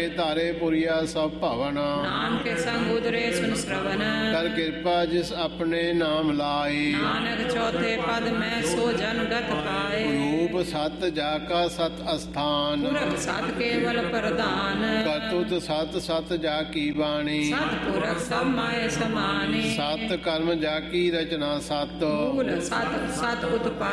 ਤਾਹੇ ਧਾਰੇ ਪੁਰੀਆ ਸਭ ਭਵਨ। ਨਾਮ ਕੇ ਸੰਗ ਉਦਰੇ ਸੁਨ ਸ਼ਰਵਨ। ਕਰ ਕਿਰਪਾ ਜਿਸ ਆਪਣੇ ਨਾਮ ਲਾਏ। ਨਾਨਕ ਚੌਥੇ ਪਦ ਮੈਂ ਸੋ ਜਨ ਗਤ ਪਾਏ। ਰੂਪ ਸਤ ਜਾ ਕਾ ਸਤ ਅਸਥਾਨ। ਪੁਰਖ ਸਤ ਕੇਵਲ ਪ੍ਰਧਾਨ। ਕਰਤੁਤ ਸਤ ਸਤ ਜਾ ਕੀ ਬਾਣੀ। ਸਤ ਪੁਰਖ ਸਭ ਮਾਏ ਸਮਾਨੇ। ਸਤ ਕਰਮ ਜਾ ਕੀ ਰਚਨਾ ਸਤ। ਮੂਲ ਸਤ ਸਤ ਉਤਪਾਦ